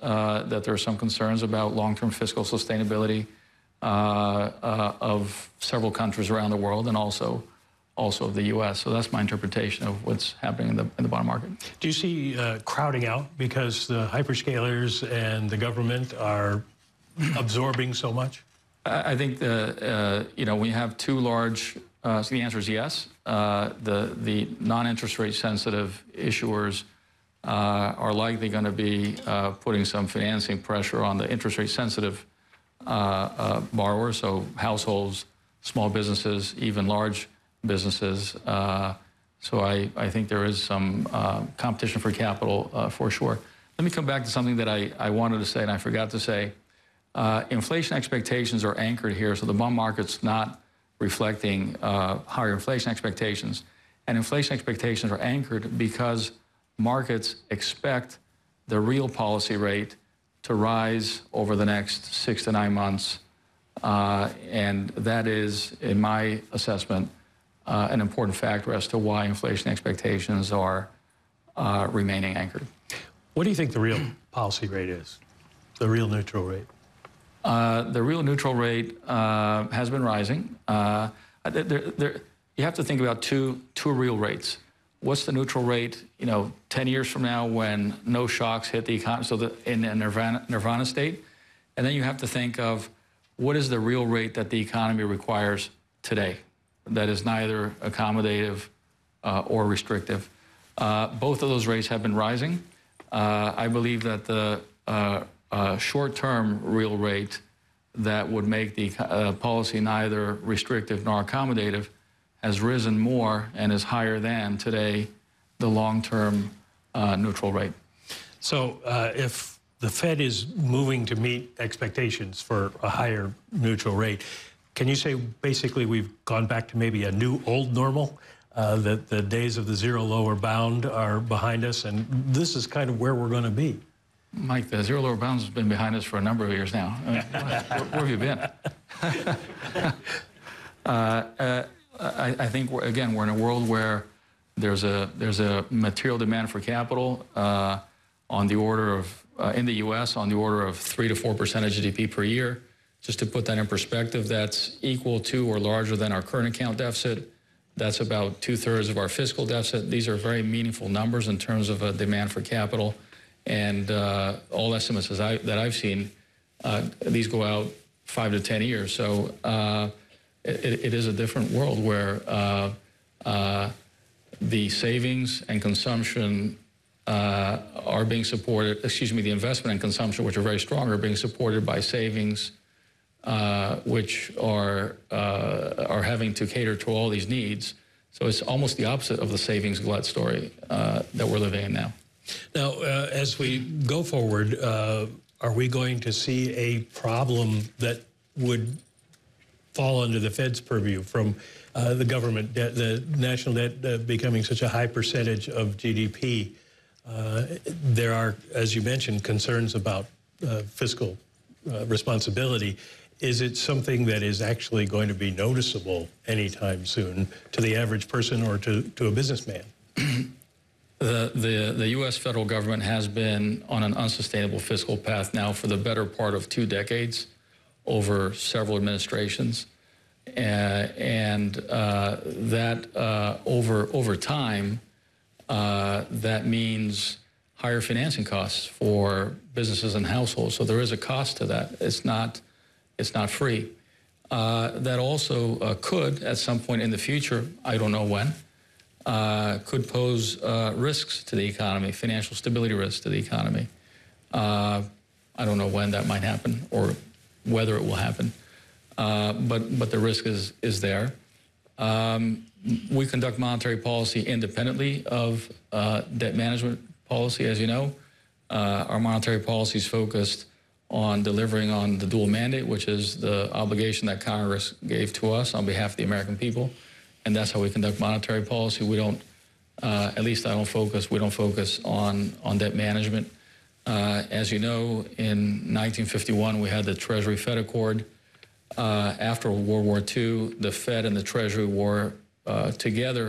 that there are some concerns about long-term fiscal sustainability of several countries around the world, and also of the U.S. So that's my interpretation of what's happening in the bond market. Do you see crowding out because the hyperscalers and the government are absorbing so much? I think when you have too large, so the answer is yes. The non-interest rate sensitive issuers are likely going to be putting some financing pressure on the interest rate sensitive borrowers, so households, small businesses, even large businesses. So I think there is some competition for capital for sure. Let me come back to something that I wanted to say and I forgot to say. Inflation expectations are anchored here, so the bond market's not reflecting higher inflation expectations. And inflation expectations are anchored because markets expect the real policy rate to rise over the next 6 to 9 months. And that is, in my assessment, an important factor as to why inflation expectations are remaining anchored. What do you think the real policy rate is, the real neutral rate? The real neutral rate has been rising. You have to think about two real rates. What's the neutral rate, 10 years from now when no shocks hit the economy, so in a nirvana state? And then you have to think of what is the real rate that the economy requires today that is neither accommodative or restrictive. Both of those rates have been rising. I believe that the short-term real rate that would make the policy neither restrictive nor accommodative has risen more and is higher than today the long-term neutral rate. So if the Fed is moving to meet expectations for a higher neutral rate, can you say basically we've gone back to maybe a new old normal, that the days of the zero lower bound are behind us, and this is kind of where we're going to be? Mike, the zero lower bounds has been behind us for a number of years now. I mean, where have you been? I think, again, we're in a world where there's a material demand for capital on the order of, in the U.S., on the order of 3 to 4% of GDP per year. Just to put that in perspective, that's equal to or larger than our current account deficit. That's about 2/3 of our fiscal deficit. These are very meaningful numbers in terms of a demand for capital. And all estimates that I've seen, these go out 5 to 10 years. So it is a different world where the savings and consumption are being supported, the investment and consumption, which are very strong, are being supported by savings, which are having to cater to all these needs. So it's almost the opposite of the savings glut story that we're living in now. Now, as we go forward, are we going to see a problem that would fall under the Fed's purview from the government debt, the national debt becoming such a high percentage of GDP? There are, as you mentioned, concerns about fiscal responsibility. Is it something that is actually going to be noticeable anytime soon to the average person or to a businessman? The U.S. federal government has been on an unsustainable fiscal path now for the better part of 2 decades, over several administrations, and that over time, that means higher financing costs for businesses and households. So there is a cost to that. It's not free. That also could, at some point in the future, I don't know when, could pose risks to the economy, financial stability risks to the economy. I don't know when that might happen or whether it will happen, but the risk is there. We conduct monetary policy independently of debt management policy, as you know. Our monetary policy is focused on delivering on the dual mandate, which is the obligation that Congress gave to us on behalf of the American people. And that's how we conduct monetary policy. We don't, at least we don't focus on debt management. As you know, in 1951, we had the Treasury-Fed Accord. After World War II, the Fed and the Treasury were together